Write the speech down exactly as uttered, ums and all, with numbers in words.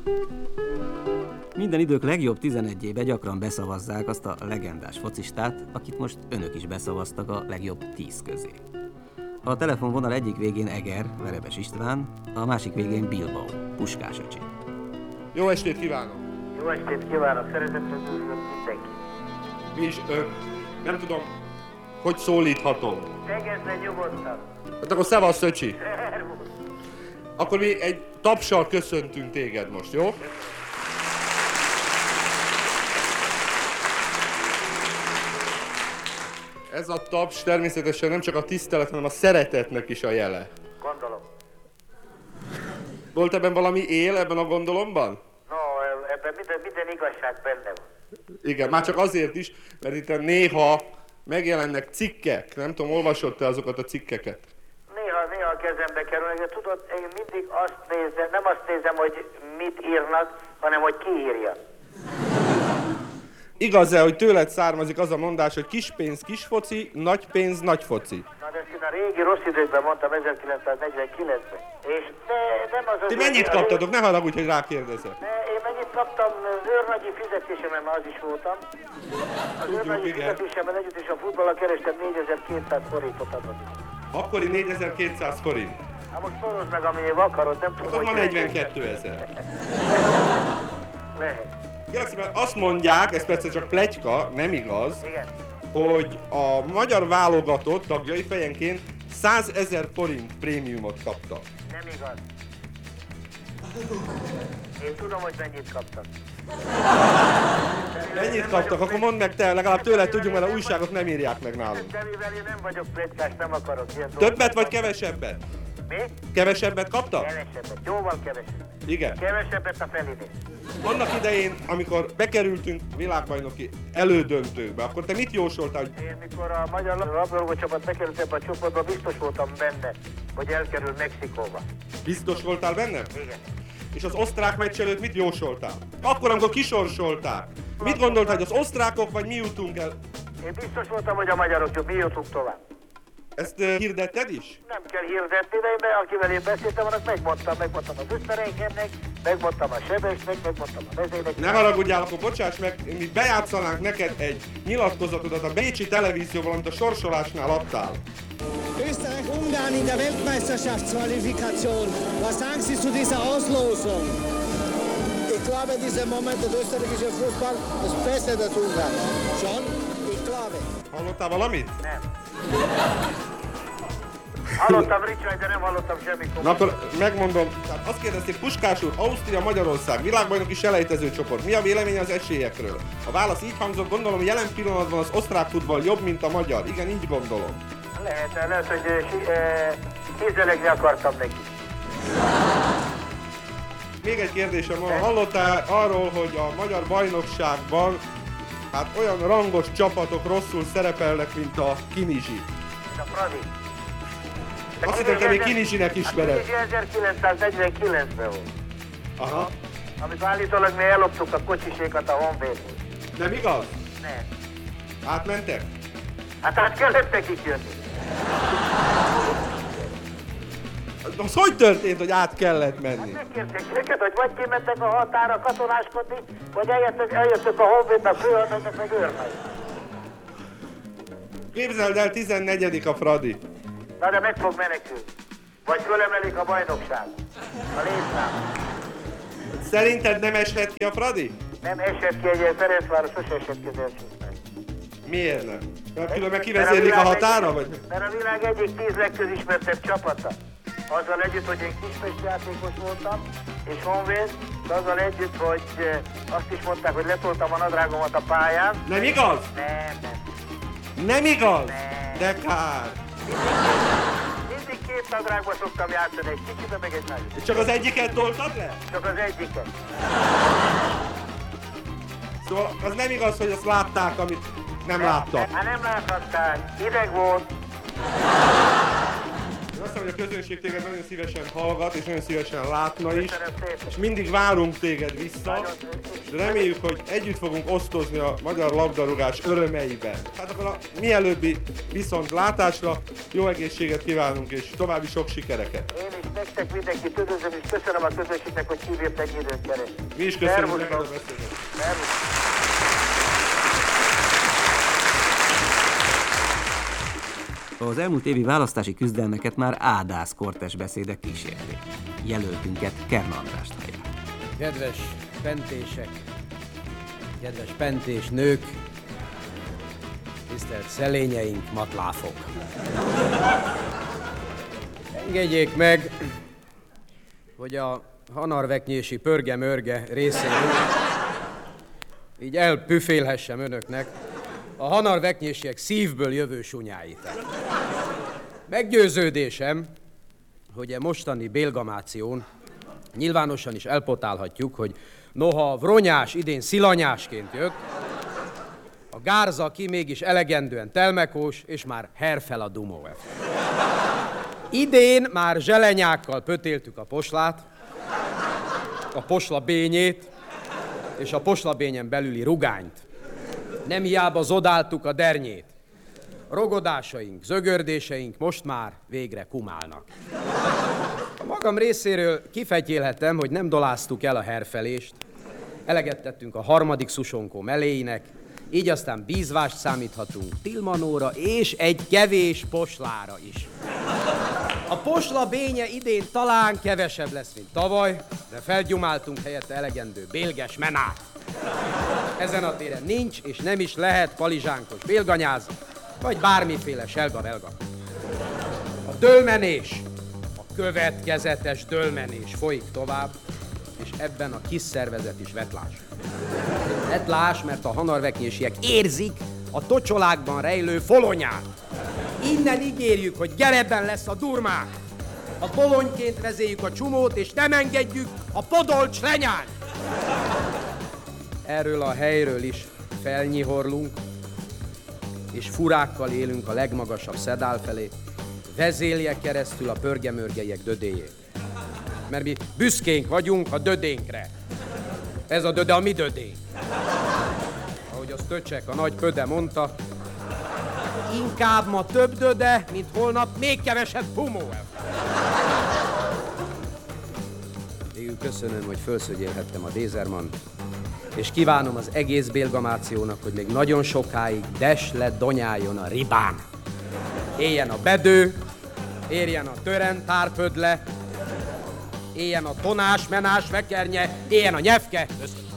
Minden idők legjobb tizenegyébe gyakran beszavazzák azt a legendás focistát, akit most önök is beszavaztak a legjobb tíz közé. A telefonvonal egyik végén Eger, Verebes István, a másik végén Bilbao, Puskás öcsi. Jó estét kívánok! Jó estét kívánok, szeretettel üdvözlök mindenki. Mi is ön? Nem tudom, hogy szólíthatom. Tegezze nyugodtan. Hát akkor szevasz, öcsi! Szervusz. Akkor mi egy tapssal köszöntünk téged most, jó? Ez a taps természetesen nem csak a tisztelet, hanem a szeretetnek is a jele. Gondolom. Volt ebben valami él, ebben a gondolomban? No, ebben minden, minden igazság benne van. Igen, már csak azért is, mert itt néha megjelennek cikkek. Nem tudom, olvasott-e azokat a cikkeket? Néha, néha a kezembe kerülnek, de tudod, én mindig azt nézem, nem azt nézem, hogy mit írnak, hanem hogy ki írja. Igaz-e, hogy tőled származik az a mondás, hogy kis pénz kis foci, nagy pénz nagy foci? Na de ezt én a régi rossz időkben mondtam ezerkilencszáznegyvenkilencben. És de, nem az az... Ti mennyit a kaptatok? Ne haragudj, hogy rákérdezek. Ne, én mennyit kaptam, az őrnagyi fizetésemben már az is voltam. Az Tudjuk, őrnagyi igen. fizetésemmel együtt és a futballal kerestem négyezer-kétszáz forintot adni. Akkori négyezer-kétszáz forint. Hát most szoroz meg, amilyév akarod, nem tudom, Az ma negyvenkét-ezer. Lehet. Gyakorlatilag azt mondják, ez persze csak pletyka, nem igaz, Igen. hogy a magyar válogatott tagjai fejenként százezer forint prémiumot kaptak. Nem igaz. Én tudom, hogy mennyit kaptak. Mennyit kaptak? Akkor mondd meg te, legalább tőled tudjuk, mert a újságok nem írják meg nálunk. De mivel én nem vagyok pletykás, nem akarok ilyen Többet vagy kevesebbet? Mi? Kevesebbet kaptak? Kevesebbet, jóval kevesebbet. Igen. Kevesebbet a felénél. Annak idején, amikor bekerültünk világbajnoki elődöntőbe, akkor te mit jósoltál, hogy Én mikor a magyar labdarúgó csapat bekerült ebbe a csoportba, biztos voltam benne, hogy elkerül Mexikóba. biztos voltál benne? Igen. És az osztrák meccs előtt mit jósoltál? Akkor, amikor kisorsolták. Mit gondoltál, hogy az osztrákok vagy mi jutunk el? Én biztos voltam, hogy a magyarok jobb, mi jutunk tovább. Ezt uh, hirdetted is? Nem kell hirdetni, de én, akivel én beszéltem, annak megmondtam, megmondtam az Öszterenkennek, megmondtam a Sebesnek, megmondtam a Vezének. Ne haragudjál, akkor bocsáss meg, mi bejátszanánk neked egy nyilatkozatodat a bécsi televízióval, amit a sorsolásnál adtál. Österreich-Ungarn in der Weltmeisterschaftsqualifikation. Was sagen Sie zu dieser Auslosung? Ich glaube, in diesem Moment der österreichische Fußball ist besser als Ungarn. Schon? Ich glaube. Hallottál valamit? Nem. Hallottam Ricsány, de nem hallottam semmi Na komolyan. akkor megmondom, tehát azt kérdezték, Puskás úr, Ausztria, Magyarország, világbajnoki selejtező csoport, mi a véleménye az esélyekről? A válasz így hangzott, gondolom jelen pillanatban az osztrák futball jobb, mint a magyar. Igen, így gondolom. Lehet, lehet, hogy eh, kézelegni akartam neki. Még egy kérdésem van, hallottál arról, hogy a magyar bajnokságban hát olyan rangos csapatok rosszul szerepelnek, mint a Kinizsi. A Fradi. Azt hittem, te még Kinizsinek ismered. A Kinizsi ezerkilencszáznegyvenkilencben volt. Aha. Amikor állítólag mi elloptuk a kocsisékat a Honvédból. Nem igaz? Nem. Átmentek? Hát át kellett nekik jönni. Az hogy történt, hogy át kellett menni? Megkérték őket, hogy vagy kimentek a határa katonáskodni, vagy eljöttök, eljöttök a Honvédnak, főhadnagynak, meg őrnagy. Képzeld el, tizennegyedik a Fradi. Na de meg fog menekülni. Vagy fölemelik a bajnokság. A létszám. Szerinted nem eshet ki a Fradi? Nem esett ki egy Ferencváros, sose esett ki az elsőben. Miért nem? Mert különben kivezérlik a határa, vagy? Mert a világ egyik tíz legközismertebb csapata. Azzal együtt, hogy én kispesti játékos voltam, és Honvéd, de azzal együtt, hogy eh, azt is mondták, hogy letoltam a nadrágomat a pályán. Nem igaz? Nem, nem. Nem igaz? Nem. De kár. Mindig két nadrágban szoktam játszani, egy kicsibe, meg egy nagyot. Csak az egyiket toltad le? Csak az egyiket. Szóval az nem igaz, hogy azt látták, amit nem láttak. Hát nem láthatták, hideg volt. Én azt mondom, hogy a közönség téged nagyon szívesen hallgat, és nagyon szívesen látna is. Köszönöm szépen. És mindig várunk téged vissza, és reméljük, hogy együtt fogunk osztozni a magyar labdarúgás örömeiben. Hát akkor a mielőbbi viszontlátásra jó egészséget kívánunk, és további sok sikereket. Én is nektek mindenkit üdvözlöm, és köszönöm a közösségnek, hogy kibírt ennyi időt keresni. Mi is köszönjük Szervusztok. neked a beszélgetést. Szervusz. Az elmúlt évi választási küzdelmeket már ádász kortes beszédek kísérték. Jelöltünket Kern Andrást hallják. Kedves pentések, kedves pentés nők, tisztelt szelényeink, matláfok! Engedjék meg, hogy a hanarveknyési pörge-mörge részéről így elpüfélhessem önöknek a hanarveknyésiek szívből jövő sunyáit. Meggyőződésem, hogy a mostani bélgamáción nyilvánosan is elpotálhatjuk, hogy noha Vronyás idén szilanyásként jött, a Gárza ki mégis elegendően telmekós, és már herfel a Dumóev. Idén már zselenyákkal pötéltük a poslát, a posla bényét és a posla bényen belüli rugányt. Nem hiába zodáltuk a dernyét. Rogodásaink, zögördéseink most már végre kumálnak. A magam részéről kifetyélhetem, hogy nem doláztuk el a herfelést, eleget tettünk a harmadik szusonkó meléinek, így aztán bízvást számíthatunk Tilmanóra és egy kevés poslára is. A posla bénye idén talán kevesebb lesz, mint tavaly, de felgyumáltunk helyette elegendő bélges menát. Ezen a téren nincs és nem is lehet palizsánkos bélganyáz, vagy bármiféle selga-velga. A dőlmenés, a következetes dőlmenés folyik tovább, és ebben a kis szervezet is vetlás. Vetlás, mert a hanarveknyésiek érzik a tocsolákban rejlő folonyát. Innen ígérjük, hogy gerebben lesz a durmák. A bolonyként vezéljük a csumót, és nem engedjük a podolcs lenyány. Erről a helyről is felnyihorlunk, és furákkal élünk a legmagasabb szedál felé, vezélje keresztül a pörgemörgeiek dödéjét. Mert mi büszkénk vagyunk a dödénkre. Ez a döde a mi dödénk. Ahogy az Töcsek, a nagy pöde mondta, inkább ma több döde, mint holnap még kevesebb pumóev. Végül köszönöm, hogy fölszögyélhettem a Dézermant, és kívánom az egész bélgamációnak, hogy még nagyon sokáig desle donyáljon a ribán. Éljen a bedő, érjen a tören tárpödle, éljen a tonás, menás, vekernye, éljen a nyefke. Köszönöm.